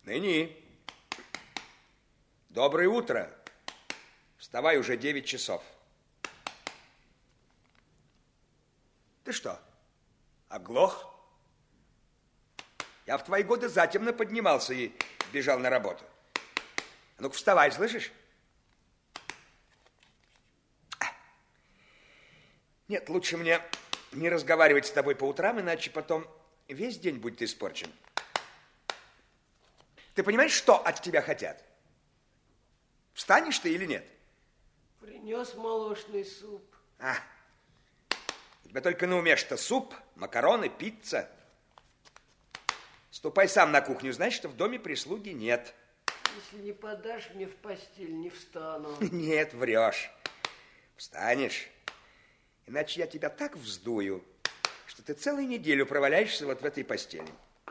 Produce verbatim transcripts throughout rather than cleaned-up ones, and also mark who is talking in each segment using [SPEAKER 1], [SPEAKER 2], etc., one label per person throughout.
[SPEAKER 1] Ныне. Доброе утро. Вставай, уже девять часов. Ты что, оглох? Я в твои годы затемно поднимался и бежал на работу. Ну-ка, вставай, слышишь? Нет, лучше мне не разговаривать с тобой по утрам, иначе потом весь день будет испорчен. Ты понимаешь, что от тебя хотят? Встанешь ты или нет?
[SPEAKER 2] Принес молочный суп.
[SPEAKER 1] А, у тебя только на уме, что суп, макароны, пицца. Ступай сам на кухню, знаешь, что в доме прислуги нет.
[SPEAKER 2] Если не подашь мне в постель, не встану.
[SPEAKER 1] Нет, врешь. Встанешь. Иначе я тебя так вздую, что ты целую неделю проваляешься вот в этой постели.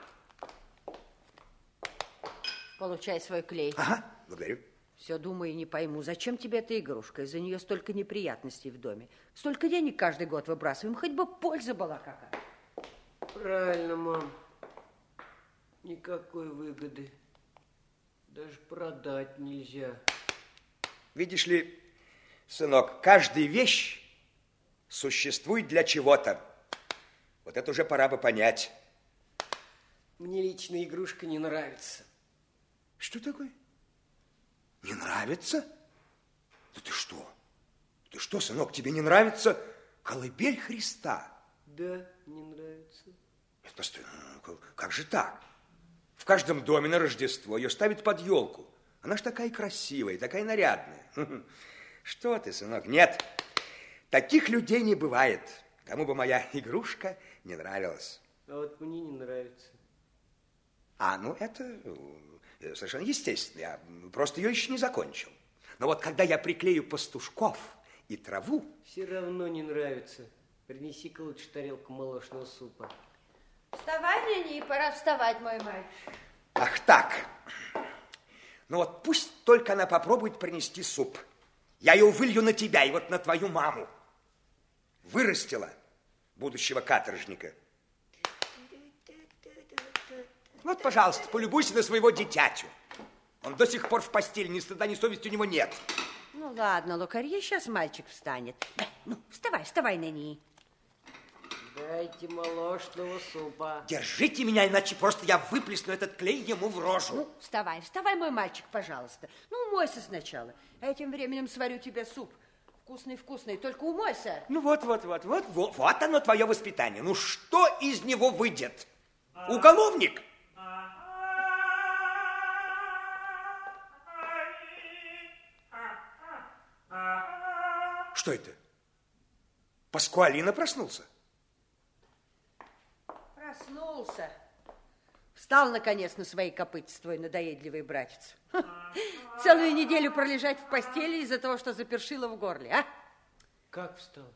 [SPEAKER 3] Получай свой клей.
[SPEAKER 1] Ага, благодарю.
[SPEAKER 3] Все думаю и не пойму, зачем тебе эта игрушка? Из-за нее столько неприятностей в доме. Столько денег каждый год выбрасываем, хоть бы польза была какая.
[SPEAKER 2] Правильно, мам. Никакой выгоды. Даже продать нельзя.
[SPEAKER 1] Видишь ли, сынок, каждая вещь существует для чего-то. Вот это уже пора бы понять.
[SPEAKER 2] Мне лично игрушка не нравится.
[SPEAKER 1] Что такое? Не нравится? Да ты что? Ты что, сынок, тебе не нравится колыбель Христа?
[SPEAKER 2] Да, не нравится.
[SPEAKER 1] Это, постой, ну, как же так? В каждом доме на Рождество ее ставят под елку. Она ж такая красивая, такая нарядная. Что ты, сынок? Нет, таких людей не бывает. Кому бы моя игрушка не нравилась.
[SPEAKER 2] А вот мне не нравится.
[SPEAKER 1] А, ну это совершенно естественно. Я просто ее еще не закончил. Но вот когда я приклею пастушков и траву...
[SPEAKER 2] Все равно не нравится. Принеси-ка лучше тарелку молочного супа.
[SPEAKER 3] Вставай, Нини, пора вставать, мой мальчик.
[SPEAKER 1] Ах так. Ну вот пусть только она попробует принести суп. Я ее вылью на тебя и вот на твою маму. Вырастила будущего каторжника. Вот, пожалуйста, полюбуйся на своего дитятю. Он до сих пор в постели, ни стыда, ни совести у него нет.
[SPEAKER 3] Ну ладно, Лукарье, сейчас мальчик встанет. Ну, вставай, вставай, Нини.
[SPEAKER 2] Дайте молочного супа.
[SPEAKER 1] Держите меня, иначе просто я выплесну этот клей ему в рожу.
[SPEAKER 3] Ну, вставай, вставай, мой мальчик, пожалуйста. Ну, умойся сначала. А я тем временем сварю тебе суп. Вкусный-вкусный, только умойся.
[SPEAKER 1] Ну вот, вот, вот, вот, вот, вот оно твое воспитание. Ну что из него выйдет? Уголовник? Что это? Паскуалина проснулся?
[SPEAKER 3] Проснулся. Встал, наконец, на свои копытца, твой надоедливый братец. Целую неделю пролежать в постели из-за того, что запершило в горле, а?
[SPEAKER 2] Как встал?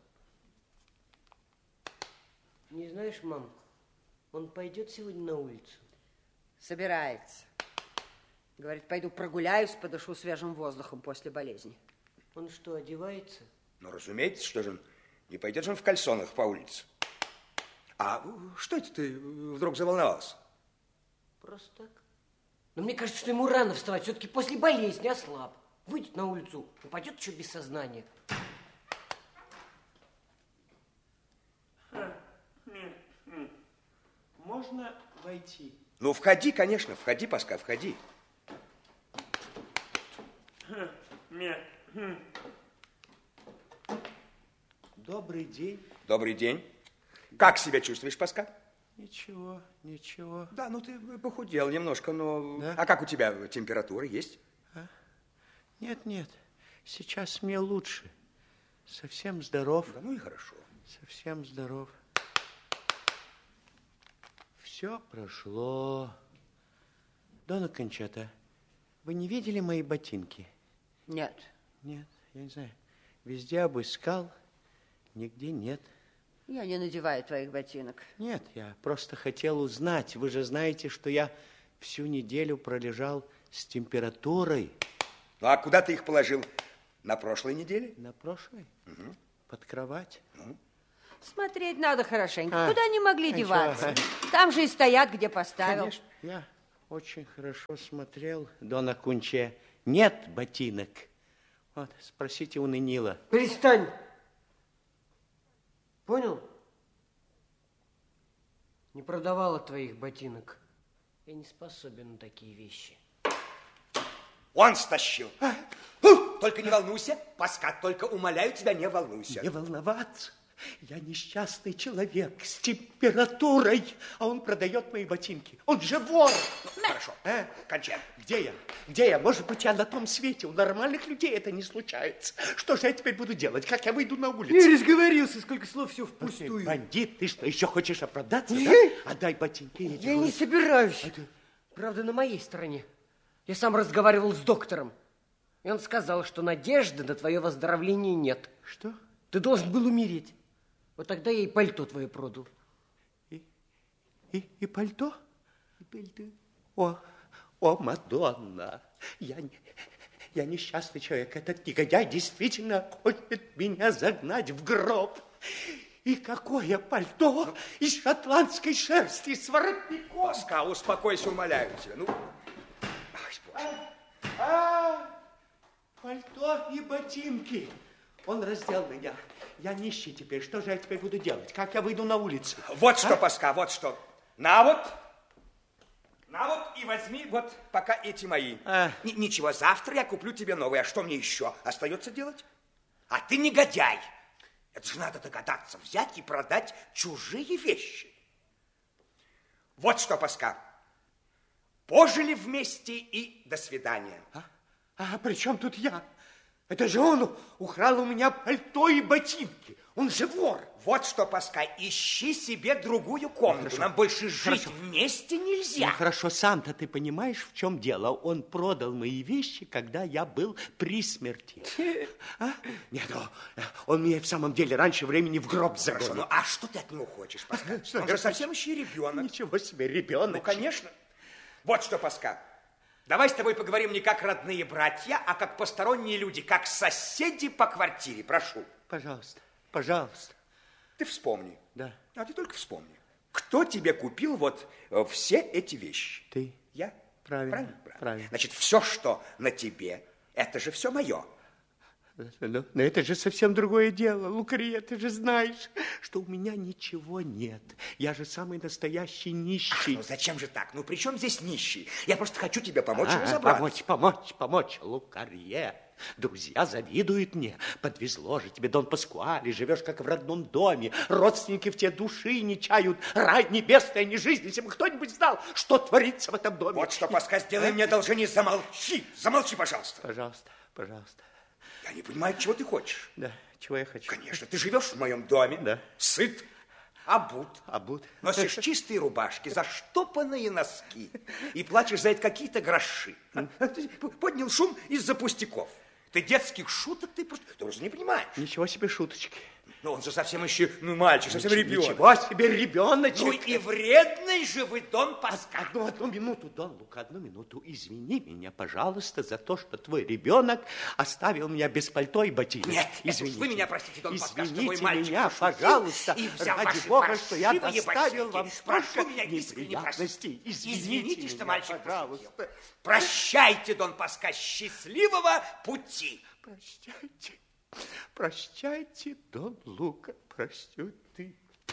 [SPEAKER 2] Не знаешь, мам, он пойдет сегодня на улицу?
[SPEAKER 3] Собирается. Говорит, пойду прогуляюсь, подышу свежим воздухом после болезни.
[SPEAKER 2] Он что, одевается?
[SPEAKER 1] Ну, разумеется, что же он, не пойдет же он в кальсонах по улице. А что это ты вдруг заволновался?
[SPEAKER 2] Просто так. Но мне кажется, что ему рано вставать. Все-таки после болезни ослаб. Выйдет на улицу, упадет еще без сознания.
[SPEAKER 4] Можно войти?
[SPEAKER 1] Ну, входи, конечно, входи, Паска, входи.
[SPEAKER 4] Добрый день.
[SPEAKER 1] Добрый день. Как себя чувствуешь, Паска?
[SPEAKER 4] Ничего, ничего.
[SPEAKER 1] Да, ну ты похудел немножко, но...
[SPEAKER 4] Да?
[SPEAKER 1] А как у тебя температура есть?
[SPEAKER 4] А? Нет, нет, сейчас мне лучше. Совсем здоров.
[SPEAKER 1] Да, ну и хорошо.
[SPEAKER 4] Совсем здоров. Все прошло. Дона Кончата, вы не видели мои ботинки?
[SPEAKER 3] Нет.
[SPEAKER 4] Нет, я не знаю. Везде обыскал, нигде нет.
[SPEAKER 3] Я не надеваю твоих ботинок.
[SPEAKER 4] Нет, я просто хотел узнать. Вы же знаете, что я всю неделю пролежал с температурой.
[SPEAKER 1] Ну, а куда ты их положил? На прошлой неделе?
[SPEAKER 4] На прошлой?
[SPEAKER 1] Угу.
[SPEAKER 4] Под кровать.
[SPEAKER 1] Ну.
[SPEAKER 3] Смотреть надо хорошенько.
[SPEAKER 4] А,
[SPEAKER 3] Куда они могли
[SPEAKER 4] а
[SPEAKER 3] деваться?
[SPEAKER 4] чего?
[SPEAKER 3] Там же и стоят, где поставил.
[SPEAKER 4] Конечно, я очень хорошо смотрел, Дон Акунчия. Нет ботинок. Вот, спросите у Нинила.
[SPEAKER 2] Перестань. Понял? Не продавала твоих ботинок. Я не способен на такие вещи.
[SPEAKER 1] Он стащил. А? Только не волнуйся, Паска, только умоляю тебя, не волнуйся.
[SPEAKER 4] Не волноваться. Я несчастный человек с температурой, а он продает мои ботинки. Он же вор.
[SPEAKER 1] Хорошо,
[SPEAKER 4] а?
[SPEAKER 1] Кончай.
[SPEAKER 4] Где я? Где я? Может быть, я на том свете. У нормальных людей это не случается. Что же я теперь буду делать? Как я выйду на улицу?
[SPEAKER 2] Я разговорился, сколько слов, все впустую.
[SPEAKER 4] Бандит, ты что, еще хочешь оправдаться, да? Отдай ботинки. Я,
[SPEAKER 2] я не собираюсь. Это... Правда, на моей стороне. Я сам разговаривал с доктором. И он сказал, что надежды на твое выздоровление нет.
[SPEAKER 4] Что?
[SPEAKER 2] Ты должен был умереть. Вот тогда я и пальто твое продал.
[SPEAKER 4] И, и, и пальто? И пальто. О, о, Мадонна, я, я несчастный человек. Этот негодяй действительно хочет меня загнать в гроб. И какое пальто из шотландской шерсти с воротником.
[SPEAKER 1] Паска, успокойся, умоляю тебя. Ну, ай, боже.
[SPEAKER 4] А, а, пальто и ботинки. Он раздел меня. Я нищий теперь. Что же я теперь буду делать? Как я выйду на улицу?
[SPEAKER 1] Вот что,
[SPEAKER 4] а?
[SPEAKER 1] Паска, вот что. На вот. На вот и возьми вот пока эти мои. А. Ничего, завтра я куплю тебе новые. А что мне еще остается делать? А ты негодяй. Это же надо догадаться, взять и продать чужие вещи. Вот что, Паска. Пожили вместе и до свидания.
[SPEAKER 4] А, а при чем тут я? Это же он украл у меня пальто и ботинки. Он же вор.
[SPEAKER 1] Вот что, Паска, ищи себе другую комнату.
[SPEAKER 4] Хорошо.
[SPEAKER 1] Нам больше жить
[SPEAKER 4] Хорошо.
[SPEAKER 1] вместе нельзя.
[SPEAKER 4] Ну, хорошо, сам-то ты понимаешь, в чем дело? Он продал мои вещи, когда я был при смерти. А? Нет, он меня в самом деле раньше времени в гроб загонил.
[SPEAKER 1] Хорошо, ну а что ты от него хочешь, Паска? Он же совсем еще и ребенок.
[SPEAKER 4] Ничего себе, ребенок.
[SPEAKER 1] Ну, конечно. Вот что, Паска. Давай с тобой поговорим не как родные братья, а как посторонние люди, как соседи по квартире. Прошу.
[SPEAKER 4] Пожалуйста, пожалуйста.
[SPEAKER 1] Ты вспомни.
[SPEAKER 4] Да.
[SPEAKER 1] А ты только вспомни. Кто тебе купил вот все эти вещи?
[SPEAKER 4] Ты.
[SPEAKER 1] Я?
[SPEAKER 4] Правильно.
[SPEAKER 1] Правильно? Правильно.
[SPEAKER 4] Правильно.
[SPEAKER 1] Значит, все, что на тебе, это же все мое.
[SPEAKER 4] Но, но это же совсем другое дело, Лукрия, ты же знаешь, что у меня ничего нет. Я же самый настоящий нищий.
[SPEAKER 1] Ах, ну зачем же так? Ну при чем здесь нищий? Я просто хочу тебе помочь
[SPEAKER 4] а,
[SPEAKER 1] и разобраться.
[SPEAKER 4] Помочь, помочь, помочь, Лукарье. Друзья завидуют мне. Подвезло же тебе, Дон Паскуале, живешь как в родном доме. Родственники в тебе души не чают. Рай небесный, а не жизнь. Если бы кто-нибудь знал, что творится в этом доме.
[SPEAKER 1] Вот что, Паска, сделай а? мне одолжение, замолчи. Замолчи, пожалуйста.
[SPEAKER 4] Пожалуйста, пожалуйста.
[SPEAKER 1] Я не понимаю, чего ты хочешь.
[SPEAKER 4] Да, чего я хочу.
[SPEAKER 1] Конечно, ты живешь в моем доме.
[SPEAKER 4] Да.
[SPEAKER 1] Сыт, обут.
[SPEAKER 4] Обут.
[SPEAKER 1] Носишь чистые рубашки, заштопанные носки. И платишь за это какие-то гроши. Ты поднял шум из-за пустяков. Ты детских шуток, ты просто... Ты уже не понимаешь.
[SPEAKER 4] Ничего себе шуточки.
[SPEAKER 1] Ну, он же совсем еще, ну, мальчик, совсем ребенок.
[SPEAKER 4] Ничего себе ребеночек.
[SPEAKER 1] Ну, и вредный же вы, Дон Паска.
[SPEAKER 4] Одну, одну минуту, Дон Лука, одну минуту. Извини меня, пожалуйста, за то, что твой ребенок оставил меня без пальто и ботинок.
[SPEAKER 1] Нет,
[SPEAKER 4] извините.
[SPEAKER 1] Вы меня простите, Дон Паска, что мой
[SPEAKER 4] Извините
[SPEAKER 1] мальчик
[SPEAKER 4] меня, пожалуйста.
[SPEAKER 1] И взял
[SPEAKER 4] ради
[SPEAKER 1] ваши
[SPEAKER 4] Бога, что я
[SPEAKER 1] паршивые
[SPEAKER 4] доставил вам
[SPEAKER 1] ботинки. Прошу
[SPEAKER 4] столько
[SPEAKER 1] меня искренне
[SPEAKER 4] неприятностей.
[SPEAKER 1] Извините,
[SPEAKER 4] Извините
[SPEAKER 1] что
[SPEAKER 4] меня,
[SPEAKER 1] мальчик
[SPEAKER 4] пожалуйста.
[SPEAKER 1] пошутил. Прощайте, Дон Паска, счастливого пути.
[SPEAKER 4] Прощайте, прощайте, Дон Лука, прости ты.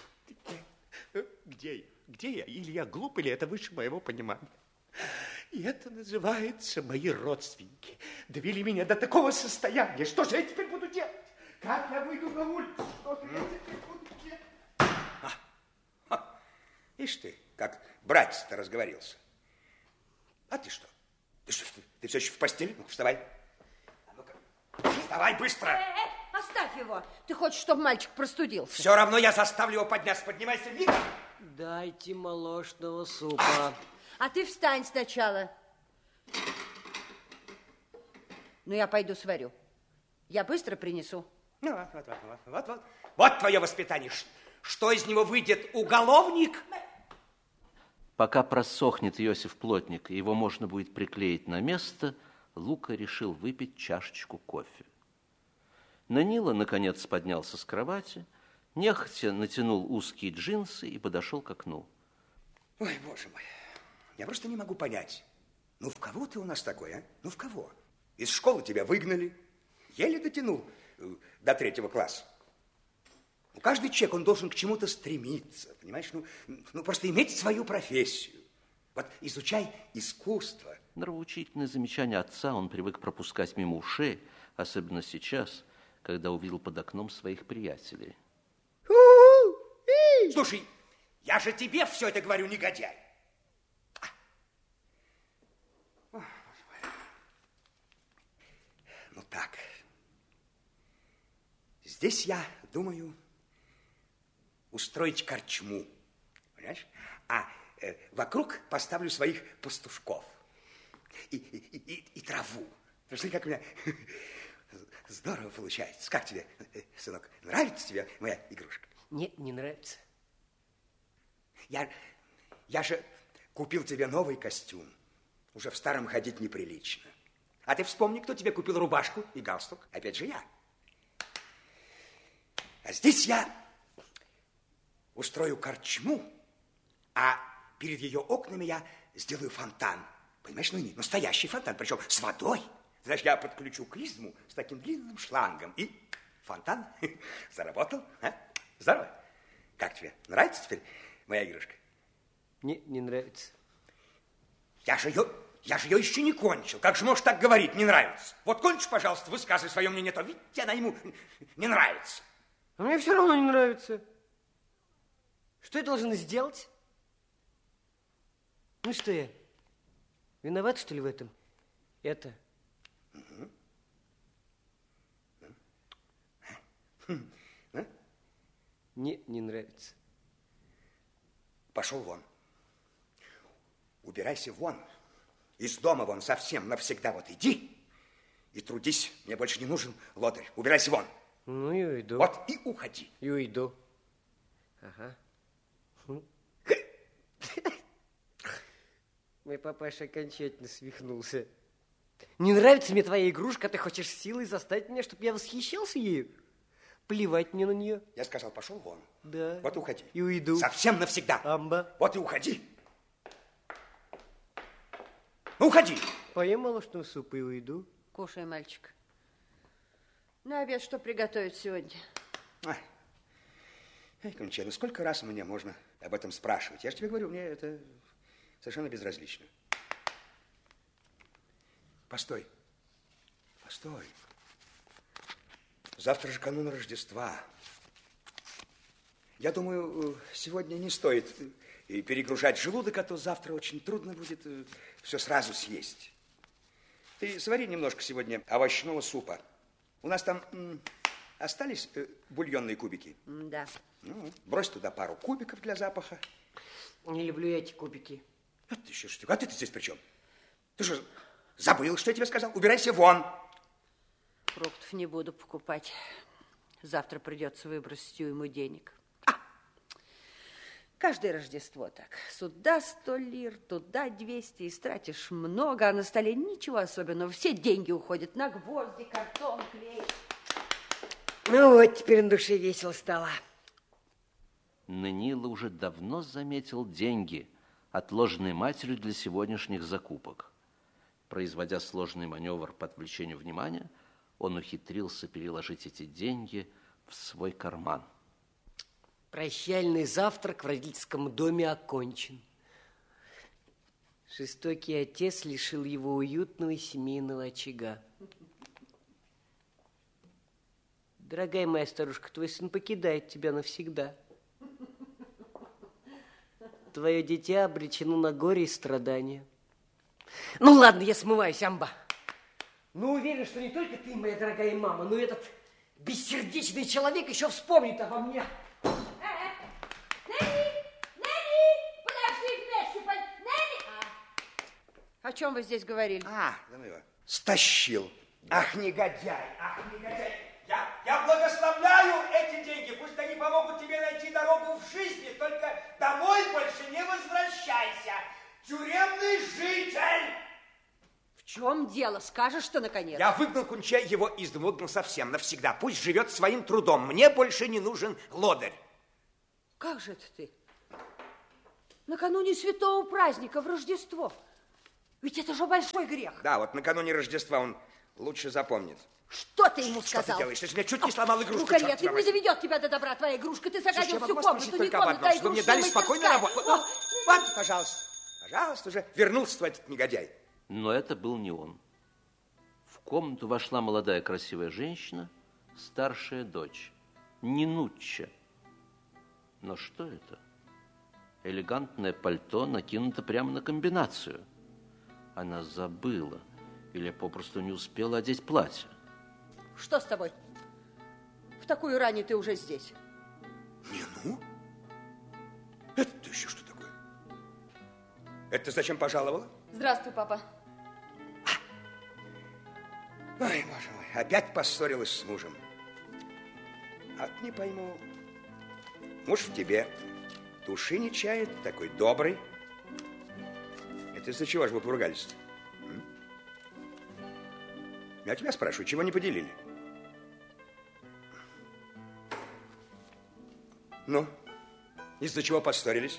[SPEAKER 4] Где я? Где я? Или я глуп, или это выше моего понимания? И это называется мои родственники. Довели меня до такого состояния. Что же я теперь буду делать? Как я выйду на улицу? Что же я теперь буду делать?
[SPEAKER 1] А, а, ишь ты, как братец-то разговорился. А ты что? Ты что, ты все еще в постели? Ну-ка, вставай. Вставай быстро!
[SPEAKER 3] Э, э, оставь его. Ты хочешь, чтобы мальчик простудился?
[SPEAKER 1] Все равно я заставлю его подняться. Поднимайся, Вика.
[SPEAKER 2] Дайте молочного супа.
[SPEAKER 3] А ты встань сначала. Ну, я пойду сварю. Я быстро принесу.
[SPEAKER 1] Ну, вот, вот, вот, вот, вот. Вот твое воспитание. Что из него выйдет? Уголовник?
[SPEAKER 5] Пока просохнет Иосиф Плотник, и его можно будет приклеить на место, Лука решил выпить чашечку кофе. Нанила, наконец, поднялся с кровати, нехотя натянул узкие джинсы и подошел к окну.
[SPEAKER 1] Ой, боже мой, я просто не могу понять. Ну, в кого ты у нас такой, а? Ну, в кого? Из школы тебя выгнали, еле дотянул до третьего класса. Ну, каждый человек, он должен к чему-то стремиться, понимаешь? Ну, ну, просто иметь свою профессию. Вот изучай искусство.
[SPEAKER 5] Нравоучительное замечание отца он привык пропускать мимо ушей, особенно сейчас, когда увидел под окном своих приятелей.
[SPEAKER 1] Слушай, я же тебе все это говорю, негодяй. Ну так, здесь я думаю устроить корчму, понимаешь? А э, вокруг поставлю своих пастушков и, и, и, и траву. Слушай, как у меня здорово получается. Как тебе, сынок, нравится тебе моя игрушка?
[SPEAKER 2] Нет, не нравится.
[SPEAKER 1] Я, я же купил тебе новый костюм. Уже в старом ходить неприлично. А ты вспомни, кто тебе купил рубашку и галстук. Опять же я. А здесь я устрою корчму, а перед ее окнами я сделаю фонтан. Понимаешь, ну, настоящий фонтан, причем с водой. Знаешь, я подключу клизму с таким длинным шлангом, и фонтан заработал. А? Здорово. Как тебе? Нравится теперь моя игрушка?
[SPEAKER 2] Нет, не нравится.
[SPEAKER 1] Я же ее, я же ее еще не кончил. Как же можешь так говорить, не нравится? Вот кончишь, пожалуйста, высказывай свое мнение, то видите, она ему не нравится.
[SPEAKER 2] А мне все равно не нравится. Что я должен сделать? Ну что я, виноват, что ли, в этом? Это... Нет, не нравится.
[SPEAKER 1] Пошел вон. Убирайся вон. Из дома вон совсем навсегда. Вот иди и трудись. Мне больше не нужен лодырь. Убирайся вон.
[SPEAKER 2] Ну и уйду.
[SPEAKER 1] Вот и уходи.
[SPEAKER 2] И уйду. Ага. Мой папаша окончательно свихнулся. Не нравится мне твоя игрушка, ты хочешь силой заставить меня, чтобы я восхищался ею? Плевать мне на нее.
[SPEAKER 1] Я сказал, пошел вон.
[SPEAKER 2] Да.
[SPEAKER 1] Вот и уходи.
[SPEAKER 2] И уйду.
[SPEAKER 1] Совсем навсегда.
[SPEAKER 2] Амба.
[SPEAKER 1] Вот и уходи. Ну, уходи.
[SPEAKER 2] Поем молочного супа и уйду.
[SPEAKER 3] Кушай, мальчик. На обед что приготовить сегодня?
[SPEAKER 1] Ай, Эй, Конча, ну сколько раз мне можно об этом спрашивать? Я же тебе говорю, мне это совершенно безразлично. Постой. Постой. Завтра же канун Рождества. Я думаю, сегодня не стоит перегружать желудок, а то завтра очень трудно будет все сразу съесть. Ты свари немножко сегодня овощного супа. У нас там м, остались э, бульонные кубики?
[SPEAKER 3] Да.
[SPEAKER 1] Ну, брось туда пару кубиков для запаха.
[SPEAKER 2] Не люблю я эти кубики.
[SPEAKER 1] А ты еще что? А ты-то здесь при чем? Ты что, забыл, что я тебе сказал? Убирайся вон.
[SPEAKER 3] Фруктов не буду покупать. Завтра придется выбросить ему денег. А! Каждое Рождество так. Сюда сто лир, туда двести. Истратишь много, а на столе ничего особенного. Все деньги уходят на гвозди, картон, клей.
[SPEAKER 2] Ну вот, теперь на душе весело стало.
[SPEAKER 5] Нанила уже давно заметил деньги, отложенные матерью для сегодняшних закупок. Производя сложный маневр по отвлечению внимания, он ухитрился переложить эти деньги в свой карман.
[SPEAKER 2] Прощальный завтрак в родительском доме окончен. Жестокий отец лишил его уютного семейного очага. Дорогая моя старушка, твой сын покидает тебя навсегда. Твое дитя обречено на горе и страдания. Ну ладно, я смываюсь, амба. Но уверен, что не только ты, моя дорогая мама, но и этот бессердечный человек еще вспомнит обо мне.
[SPEAKER 3] О чем вы здесь говорили?
[SPEAKER 1] А, да ну его. Стащил. Ах, негодяй, ах, негодяй. Я, я благословляю эти деньги. Пусть они помогут тебе найти дорогу в жизни. Только домой больше не возвращайся. Тюремный житель.
[SPEAKER 3] В чем дело? Скажешь-то, наконец?
[SPEAKER 1] Я выгнал Кунча, его из дома выгнал совсем, навсегда. Пусть живет своим трудом. Мне больше не нужен лодырь.
[SPEAKER 3] Как же это ты? Накануне святого праздника, в Рождество. Ведь это же большой грех.
[SPEAKER 1] Да, вот накануне Рождества он лучше запомнит.
[SPEAKER 3] Что ты ему сказал?
[SPEAKER 1] Что ты делаешь? Ты же меня чуть не сломал игрушку.
[SPEAKER 3] Ну, Кория, ты не доведет тебя до добра твоя игрушка. Ты загадил всю комнату, не комната, а
[SPEAKER 1] что вы мне дали спокойно работать. Вот, вот, пожалуйста. Пожалуйста, уже вернулся этот негодяй.
[SPEAKER 5] Но это был не он. В комнату вошла молодая красивая женщина, старшая дочь, Нинучча. Но что это? Элегантное пальто накинуто прямо на комбинацию. Она забыла или попросту не успела одеть платье.
[SPEAKER 3] Что с тобой? В такую рань ты уже здесь.
[SPEAKER 1] Не, ну? Это еще что такое? Это ты зачем пожаловала?
[SPEAKER 6] Здравствуй, папа.
[SPEAKER 1] Ой, боже мой, опять поссорилась с мужем. А не пойму. Муж в тебе души не чает, такой добрый. Это из-за чего же вы поругались-то? Я тебя спрашиваю, чего не поделили? Ну, из-за чего поссорились?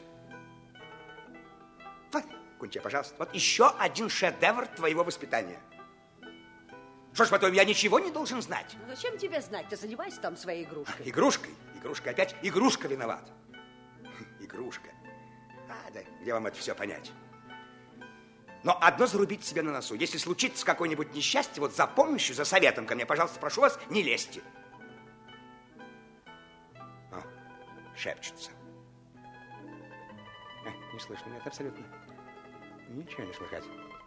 [SPEAKER 1] Вот, Кунтия, пожалуйста, вот еще один шедевр твоего воспитания. Что ж, потом я ничего не должен знать?
[SPEAKER 3] Ну, зачем тебе знать? Ты занимайся там своей игрушкой.
[SPEAKER 1] Игрушкой? Игрушка опять? Игрушка виноват. Игрушка. А, да, где вам это все понять? Но одно зарубить себе на носу. Если случится какое-нибудь несчастье, вот за помощью, за советом ко мне, пожалуйста, прошу вас, не лезьте. О, шепчутся. А, не слышно, нет, абсолютно. Ничего не слыхать.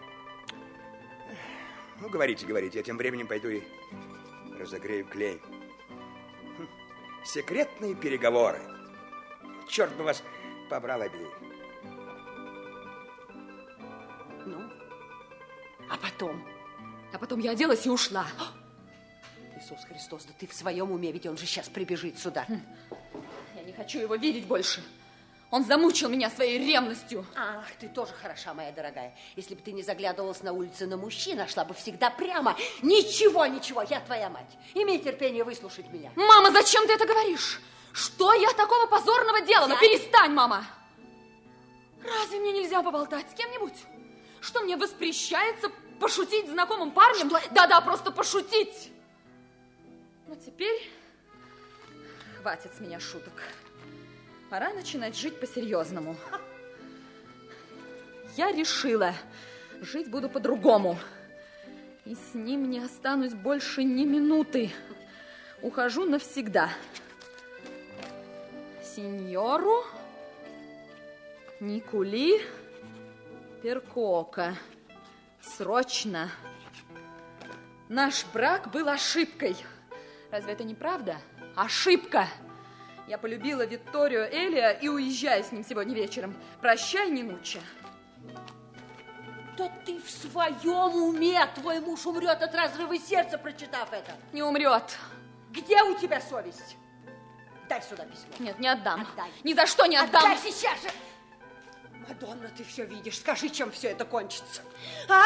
[SPEAKER 1] Ну, говорите, говорите, я тем временем пойду и разогрею клей. Хм. Секретные переговоры. Черт бы вас побрал обеих.
[SPEAKER 3] Ну, а потом?
[SPEAKER 6] А потом я оделась и ушла.
[SPEAKER 3] Иисус Христос, да ты в своем уме, ведь он же сейчас прибежит сюда.
[SPEAKER 6] Я не хочу его видеть больше. Он замучил меня своей ревностью.
[SPEAKER 3] Ах, ты тоже хороша, моя дорогая. Если бы ты не заглядывалась на улице на мужчин, а шла бы всегда прямо. Ничего, ничего, я твоя мать. Имей терпение выслушать меня.
[SPEAKER 6] Мама, зачем ты это говоришь? Что я такого позорного делала? Я... Перестань, мама. Разве мне нельзя поболтать с кем-нибудь? Что, мне воспрещается пошутить с знакомым парнем? Да-да, просто пошутить. Но теперь хватит с меня шуток. Пора начинать жить по-серьезному. Я решила, жить буду по-другому. И с ним не останусь больше ни минуты. Ухожу навсегда. Сеньору Никули Перкока. Срочно. Наш брак был ошибкой. Разве это не правда? Ошибка. Я полюбила Витторио Элия и уезжаю с ним сегодня вечером. Прощай, Нинучча.
[SPEAKER 3] Да ты в своем уме. Твой муж умрет от разрыва сердца, прочитав это.
[SPEAKER 6] Не умрет.
[SPEAKER 3] Где у тебя совесть? Дай сюда письмо.
[SPEAKER 6] Нет, не отдам.
[SPEAKER 3] Отдай.
[SPEAKER 6] Ни за что не отдам.
[SPEAKER 3] Отдай сейчас же. Мадонна, ты все видишь. Скажи, чем все это кончится. А?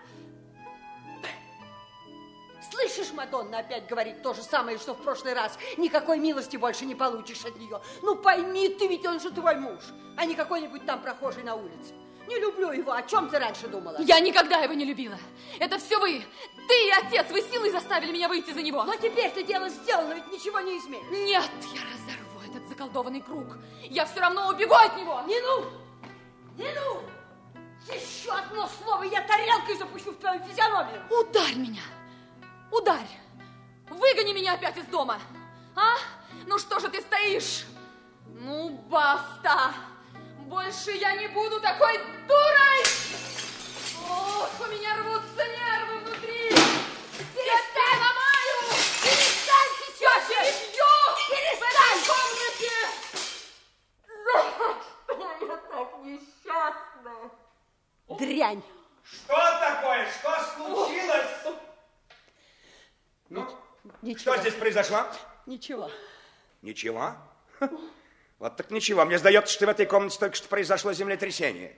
[SPEAKER 3] Слышишь, Мадонна опять говорит то же самое, что в прошлый раз. Никакой милости больше не получишь от нее. Ну пойми ты, ведь он же твой муж, а не какой-нибудь там прохожий на улице. Не люблю его. О чем ты раньше думала?
[SPEAKER 6] Я никогда его не любила. Это все вы. Ты и отец, вы силой заставили меня выйти за него.
[SPEAKER 3] Но теперь-то дело сделано, ведь ничего не изменишь.
[SPEAKER 6] Нет, я разорву этот заколдованный круг. Я все равно убегу от него.
[SPEAKER 3] Нину! Нину! Еще одно слово, я тарелкой запущу в твою физиономию.
[SPEAKER 6] Ударь меня. Ударь! Выгони меня опять из дома! А? Ну что же ты стоишь? Ну, баста! Больше я не буду такой дурой! Ох, у меня рвутся нервы внутри! Перестань! Я ломаю! Перестань сейчас! Я бью! Перестань! В этой комнате! За что я так несчастна?
[SPEAKER 3] Дрянь!
[SPEAKER 1] Что такое? Что случилось? Ну,
[SPEAKER 3] ничего.
[SPEAKER 1] Что здесь произошло?
[SPEAKER 3] Ничего.
[SPEAKER 1] Ничего? Вот так ничего. Мне сдается, что в этой комнате только что произошло землетрясение.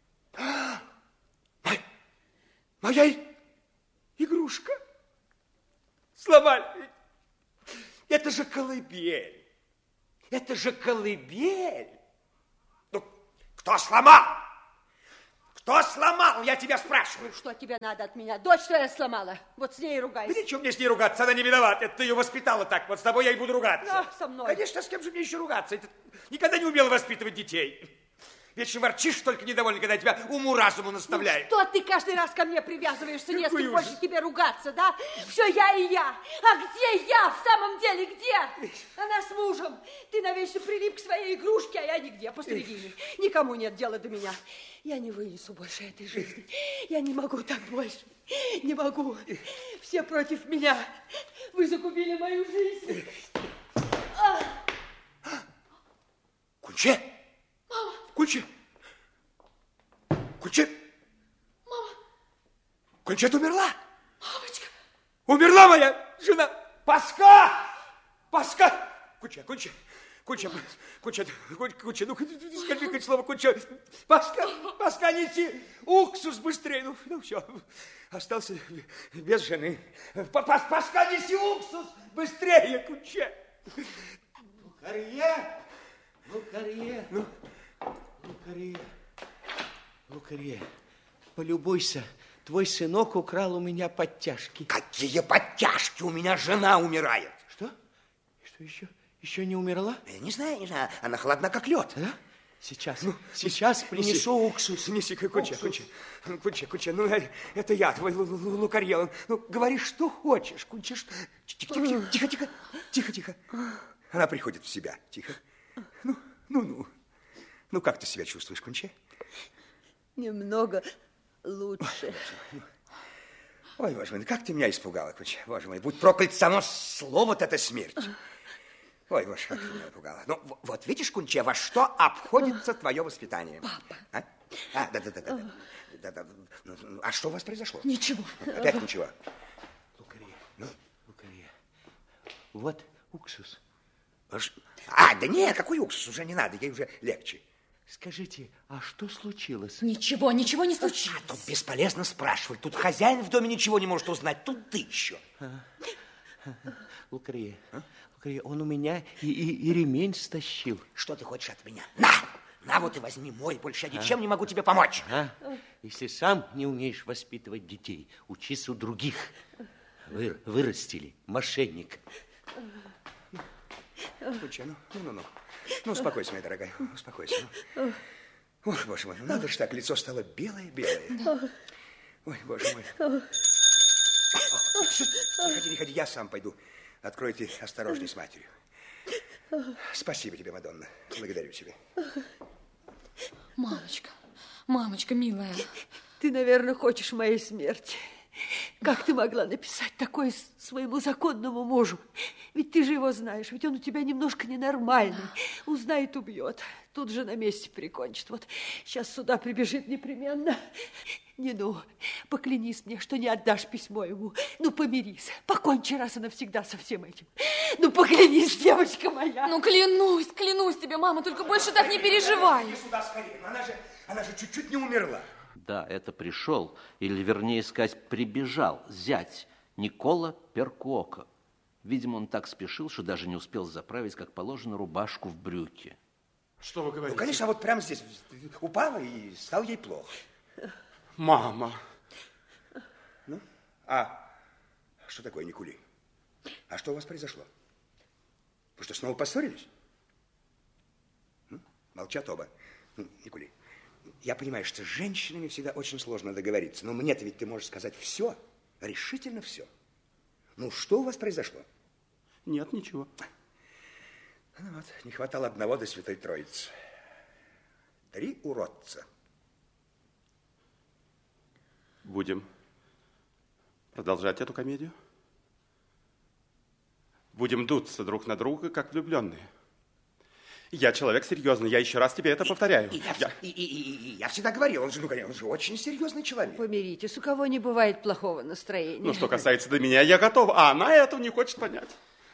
[SPEAKER 1] Моя, моя игрушка. Сломали. Это же колыбель. Это же колыбель. Ну, Кто сломал? Кто сломал, я тебя спрашиваю?
[SPEAKER 3] Ну, что тебе надо от меня? Дочь твоя сломала. Вот с ней и ругайся.
[SPEAKER 1] Да ничего мне с ней ругаться, она не виновата. Это ты ее воспитала так. Вот с тобой я и буду ругаться.
[SPEAKER 3] Да, со мной.
[SPEAKER 1] Конечно, с кем же мне еще ругаться? Это... Никогда не умела воспитывать детей. Вечно ворчишь, только недовольна, когда тебя уму-разуму наставляют.
[SPEAKER 3] Ну, что ты каждый раз ко мне привязываешься? Не с
[SPEAKER 1] Какой
[SPEAKER 3] кем
[SPEAKER 1] ужас.
[SPEAKER 3] больше тебе ругаться, да? Все я и я. А где я в самом деле? Где? Она с мужем. Ты навечно прилип к своей игрушке, а я нигде, посредине. Никому нет дела до меня. Я не вынесу больше этой жизни. Я не могу так больше. Не могу. Все против меня. Вы загубили мою жизнь.
[SPEAKER 1] Кунче?
[SPEAKER 6] Мама!
[SPEAKER 1] Кунче! Кунче!
[SPEAKER 6] Мама!
[SPEAKER 1] Кунчет умерла?
[SPEAKER 6] Мамочка!
[SPEAKER 1] Умерла моя жена! Паска! Паска! Кунче, Кунче! Кунче, Кунче, Кунче, ну скажи хоть слово, Кунче. Паска, Паска, неси уксус быстрее. Ну, ну все, остался без жены. Паска, неси уксус быстрее, Кунче.
[SPEAKER 4] Лукарье! Лукарье! Ну? Лукарье! Лукарье, полюбуйся, твой сынок украл у меня подтяжки.
[SPEAKER 1] Какие подтяжки? У меня жена умирает.
[SPEAKER 4] Что? Что еще? Еще не умерла?
[SPEAKER 1] Я не знаю, не знаю. Она холодна, как лед.
[SPEAKER 4] Да? Сейчас, ну, сейчас принесу уксус.
[SPEAKER 1] Неси, Кунче, Кунче, Кунче, Кунче, ну это я, твой Лукарье. Ну, говори, что хочешь, Кунче. Тихо, тихо, тихо, тихо, тихо, тихо. Она приходит в себя, тихо. Ну, ну, ну. Ну, как ты себя чувствуешь, Кунче?
[SPEAKER 3] Немного лучше.
[SPEAKER 1] Ой, боже мой, как ты меня испугала, Кунче. Боже мой, будь проклят само слово-то, это смерть. Ой, боже, как ты меня напугала. Ну, вот видишь, Кунче, во что обходится твое воспитание?
[SPEAKER 3] Папа.
[SPEAKER 1] А? А, да-да-да. да, да. Ну, а что у вас произошло?
[SPEAKER 3] Ничего.
[SPEAKER 1] Опять ничего.
[SPEAKER 4] Лукарье, ну, Лукарье, вот уксус.
[SPEAKER 1] А, да нет, какой уксус, уже не надо, ей уже легче.
[SPEAKER 4] Скажите, а что случилось?
[SPEAKER 6] Ничего, ничего не случилось.
[SPEAKER 1] А тут бесполезно спрашивать. Тут хозяин в доме ничего не может узнать, тут ты еще.
[SPEAKER 4] Лукарье, а? Лукарье, он у меня и, и, и ремень стащил.
[SPEAKER 1] Что ты хочешь от меня? На, на вот и возьми мой, больше я ничем а? не могу тебе помочь.
[SPEAKER 4] А? Если сам не умеешь воспитывать детей, учись у других. Вы, вырастили мошенник.
[SPEAKER 1] Кунче, ну, ну, ну, ну. Ну, успокойся, моя дорогая, успокойся. Ну. Ох, боже мой, ну надо же так, лицо стало белое-белое. Да. Ой, боже мой. О, не ходи, не ходи, я сам пойду. Открой ты осторожней с матерью. Спасибо тебе, Мадонна, благодарю тебя.
[SPEAKER 6] Мамочка, мамочка, милая.
[SPEAKER 3] Ты, наверное, хочешь моей смерти. Как ты могла написать такое своему законному мужу? Ведь ты же его знаешь, ведь он у тебя немножко ненормальный. Узнает, убьет. Тут же на месте прикончит. Вот сейчас сюда прибежит непременно. Не ну, поклянись мне, что не отдашь письмо ему. Ну, помирись, покончи раз и навсегда со всем этим. Ну, поклянись, девочка моя.
[SPEAKER 6] Ну, клянусь, клянусь тебе, мама, только больше так не переживай.
[SPEAKER 1] Иди сюда скорее, она же, она же чуть-чуть не умерла.
[SPEAKER 5] Да, это пришел, или, вернее сказать, прибежал зять Никола Перкуоко. Видимо, он так спешил, что даже не успел заправить, как положено, рубашку в брюки.
[SPEAKER 7] Что вы говорите?
[SPEAKER 1] Ну, конечно, вот прямо здесь упала и стало ей плохо.
[SPEAKER 7] Мама.
[SPEAKER 1] Ну, а что такое, Никули? А что у вас произошло? Вы что, снова поссорились? Ну, молчат оба. Ну, Никули, я понимаю, что с женщинами всегда очень сложно договориться, но мне-то ведь ты можешь сказать все, решительно все. Ну, что у вас произошло?
[SPEAKER 7] Нет, ничего.
[SPEAKER 1] Ну вот, не хватало одного до Святой Троицы. Три уродца.
[SPEAKER 7] Будем продолжать эту комедию? Будем дуться друг на друга, как влюбленные. Я человек серьезный, я еще раз тебе это повторяю.
[SPEAKER 1] И, и,
[SPEAKER 7] я...
[SPEAKER 1] И, и, и, и я всегда говорил, он же, ну, он же очень серьезный человек.
[SPEAKER 3] Помиритесь, у кого не бывает плохого настроения.
[SPEAKER 7] Ну, что касается до меня, я готов, а она этого не хочет понять.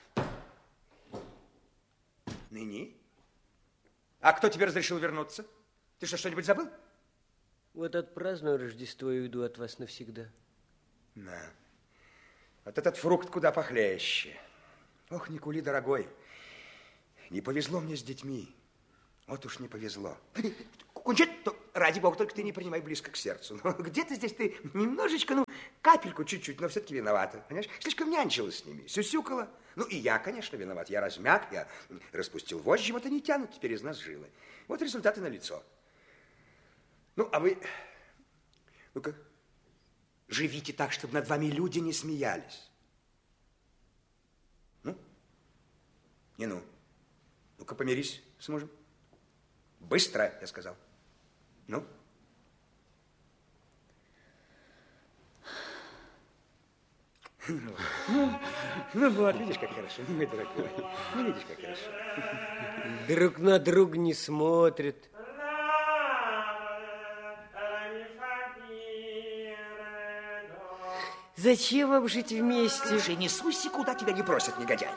[SPEAKER 1] Ныне? А кто тебе разрешил вернуться? Ты что, что-нибудь забыл?
[SPEAKER 2] Вот отпраздную Рождество и уйду от вас навсегда.
[SPEAKER 1] Да. Вот этот фрукт куда похлеще. Ох, Никули, дорогой, не повезло мне с детьми. Вот уж не повезло. Кончать, то, ради бога, только ты не принимай близко к сердцу. Но где-то здесь ты немножечко, ну, капельку чуть-чуть, но все-таки виновата. Понимаешь? Слишком нянчилась с ними, сюсюкала. Ну, и я, конечно, виноват. Я размяк, я распустил вожжи, вот они тянут теперь из нас жилы. Вот результаты налицо. Ну, а вы, ну-ка, живите так, чтобы над вами люди не смеялись. Ну, не ну. Ну-ка, помирись с мужем. Быстро, я сказал. Ну? Ну, ну вот, видишь, как хорошо, мой дорогой. Ну, видишь, как хорошо.
[SPEAKER 2] Друг на друга не смотрят. Зачем вам жить вместе?
[SPEAKER 1] Слушай, не суйся, куда тебя не просят, негодяй.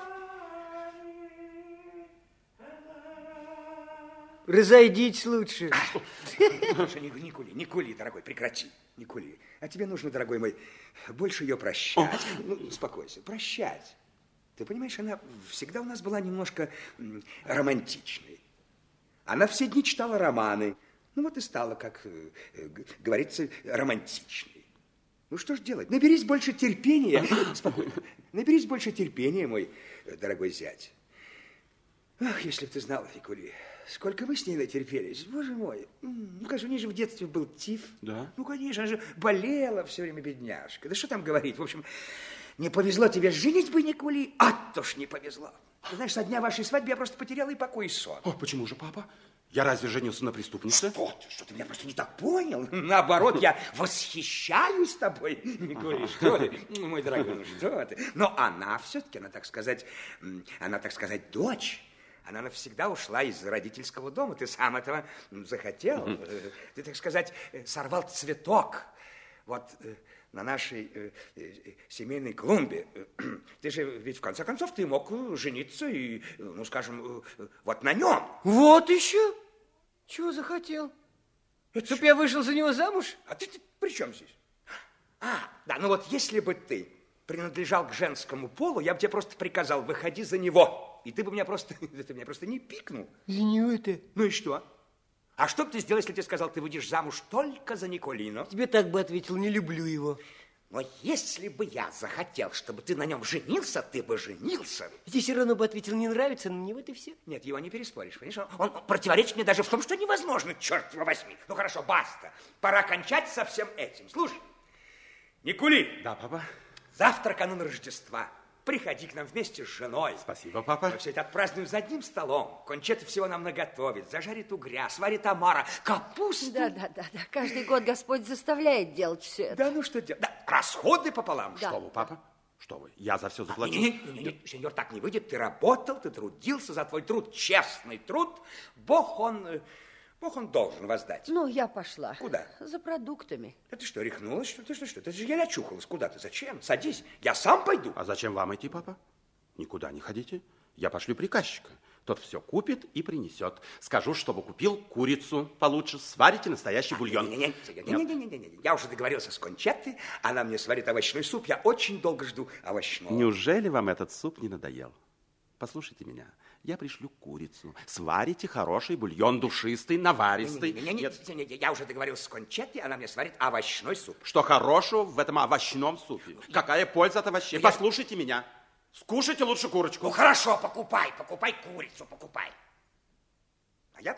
[SPEAKER 2] Разойдитесь лучше.
[SPEAKER 1] Слушай, не, не кули, не кули, дорогой, прекрати. Не кули. А тебе нужно, дорогой мой, больше ее прощать. Ну, успокойся, прощать. Ты понимаешь, она всегда у нас была немножко романтичной. Она все дни читала романы. Ну, вот и стала, как говорится, романтичной. Ну, что ж делать? Наберись больше терпения. Спокойно. Наберись больше терпения, мой дорогой зять. Ах, если бы ты знал, Фикули, сколько мы с ней натерпелись. Боже мой. Ну, конечно, у нее же в детстве был тиф.
[SPEAKER 7] Да?
[SPEAKER 1] Ну, конечно, она же болела все время, бедняжка. Да что там говорить? В общем, не повезло тебе женить бы, Никули, а то ж не повезло. Ты знаешь, со дня вашей свадьбы я просто потеряла и покой, и сон.
[SPEAKER 7] О, почему же, папа? Я разве женился на преступнице?
[SPEAKER 1] Что ты, что ты меня просто не так понял? Наоборот, я восхищаюсь тобой, Никули, что ты, мой дорогой, ну что ты. Но она все-таки, она, так сказать, она, так сказать, дочь. Она навсегда ушла из родительского дома. Ты сам этого захотел. Mm-hmm. Ты, так сказать, сорвал цветок. Вот на нашей семейной клумбе. Ты же ведь, в конце концов, ты мог жениться и, ну, скажем, вот на нем.
[SPEAKER 2] Вот еще? Чего захотел? Это чтоб я вышел за него замуж?
[SPEAKER 1] А ты, ты при чем здесь? А, да, ну вот если бы ты принадлежал к женскому полу, я бы тебе просто приказал, выходи за него. И ты бы меня просто, ты меня просто не пикнул.
[SPEAKER 2] За него это?
[SPEAKER 1] Ну и что? А что бы ты сделал, если тебе сказал, ты выйдешь замуж только за Николино?
[SPEAKER 2] Тебе так бы ответил, не люблю его.
[SPEAKER 1] Но если бы я захотел, чтобы ты на нем женился, ты бы женился.
[SPEAKER 2] Тебе все равно бы ответил, не нравится, но мне вот и все.
[SPEAKER 1] Нет, его не переспоришь, понимаешь? Он противоречит мне даже в том, что невозможно, черт его возьми. Ну хорошо, баста. Пора кончать со всем этим. Слушай, Никули.
[SPEAKER 7] Да, папа?
[SPEAKER 1] Завтра канун Рождества. Приходи к нам вместе с женой.
[SPEAKER 7] Спасибо, папа.
[SPEAKER 1] Мы все это отпразднуем за одним столом. Кончета всего нам наготовит. Зажарит угря, сварит омара, капусту.
[SPEAKER 3] Да, да, да, да. Каждый год Господь заставляет делать все это.
[SPEAKER 1] Да, ну что делать? Да, расходы пополам.
[SPEAKER 3] Да.
[SPEAKER 7] Что вы, папа? Что вы? Я за все заплачу.
[SPEAKER 1] Нет, нет, нет, нет, сеньор, так не выйдет. Ты работал, ты трудился, за твой труд, честный труд. Бог, он... Бог он должен воздать.
[SPEAKER 3] Ну, я пошла.
[SPEAKER 1] Куда?
[SPEAKER 3] За продуктами.
[SPEAKER 1] Да ты что, рехнулась? Что ты, что, что? Ты же еле очухалась. Куда ты? Зачем? Садись. Я сам пойду.
[SPEAKER 7] А зачем вам идти, папа? Никуда не ходите. Я пошлю приказчика. Тот все купит и принесет. Скажу, чтобы купил курицу получше. Сварите настоящий бульон.
[SPEAKER 1] Не-не-не, я уже договорился с Кончеттой. Она мне сварит овощной суп. Я очень долго жду овощного.
[SPEAKER 7] Неужели вам этот суп не надоел? Послушайте меня. Я пришлю курицу. Сварите хороший бульон, душистый, наваристый.
[SPEAKER 1] Не, не, не, не, не, не, я уже договорился с Кончеттой, она мне сварит овощной суп.
[SPEAKER 7] Что хорошего в этом овощном супе? Какая польза от овощей?
[SPEAKER 1] Я...
[SPEAKER 7] Послушайте меня. Скушайте лучше курочку.
[SPEAKER 1] Ну, хорошо, покупай, покупай курицу, покупай. А я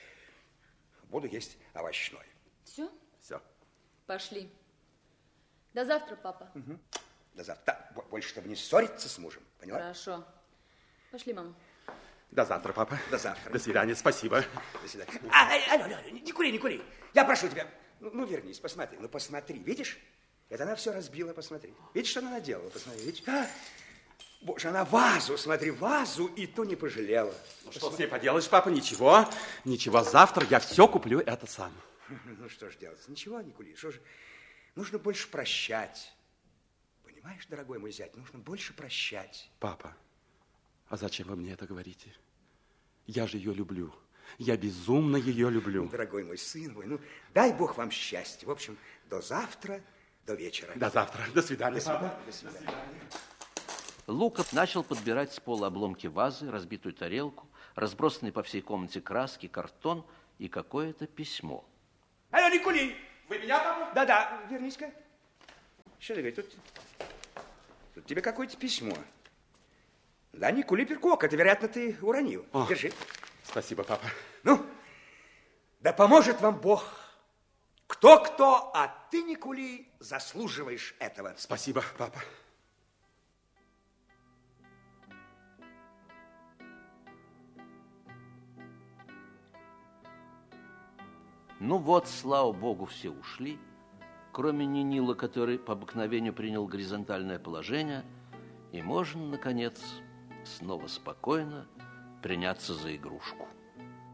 [SPEAKER 1] буду есть овощной.
[SPEAKER 6] Все?
[SPEAKER 7] Все.
[SPEAKER 6] Пошли. До завтра, папа.
[SPEAKER 1] Угу. До завтра. Да, больше, чтобы не ссориться с мужем, поняла?
[SPEAKER 6] Хорошо. Пошли, мама.
[SPEAKER 7] До завтра, папа.
[SPEAKER 1] До завтра.
[SPEAKER 7] До свидания, спасибо.
[SPEAKER 1] До свидания. А, алло, алло, не кури, не кури. Я прошу тебя. Ну, ну, вернись, посмотри. Ну, посмотри, видишь? Это она все разбила, посмотри. Видишь, что она наделала? Посмотри, видишь? А, боже, она вазу, смотри, вазу и ту не пожалела.
[SPEAKER 7] Ну, что с ней поделаешь, папа? Ничего. Ничего, завтра я все куплю это сам.
[SPEAKER 1] Ну, что ж делать? Ничего, не кури. Что же? Нужно больше прощать. Понимаешь, дорогой мой зять, нужно больше прощать.
[SPEAKER 7] Папа. А зачем вы мне это говорите? Я же ее люблю. Я безумно ее люблю.
[SPEAKER 1] Ну, дорогой мой сын мой, ну, дай Бог вам счастья. В общем, до завтра, до вечера.
[SPEAKER 7] До завтра. До свидания,
[SPEAKER 1] до свидания,
[SPEAKER 7] папа.
[SPEAKER 1] До свидания.
[SPEAKER 5] Лука начал подбирать с пола обломки вазы, разбитую тарелку, разбросанные по всей комнате краски, картон и какое-то письмо.
[SPEAKER 1] Алло, Никули!
[SPEAKER 7] Вы меня, папа?
[SPEAKER 1] Да-да, вернись-ка. Что ты говоришь? Тут, тут тебе какое-то письмо. Да, Никули Перкок, это, вероятно, ты уронил.
[SPEAKER 7] О,
[SPEAKER 1] держи.
[SPEAKER 7] Спасибо, папа.
[SPEAKER 1] Ну, да поможет вам Бог. Кто-кто, а ты, Никули, заслуживаешь этого.
[SPEAKER 7] Спасибо, папа.
[SPEAKER 5] Ну вот, слава богу, все ушли, кроме Нинила, который по обыкновению принял горизонтальное положение, и можно, наконец, снова спокойно приняться за игрушку.